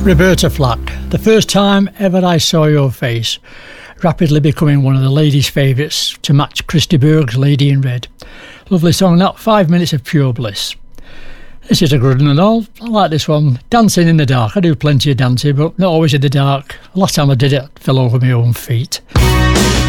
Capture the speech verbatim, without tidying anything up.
Roberta Flack, The First Time Ever I Saw Your Face, rapidly becoming one of the ladies' favourites to match Christy Berg's Lady in Red. Lovely song, that, five minutes of pure bliss. This is a good one and all. I like this one. Dancing in the Dark. I do plenty of dancing, but not always in the dark. Last time I did it, I fell over my own feet.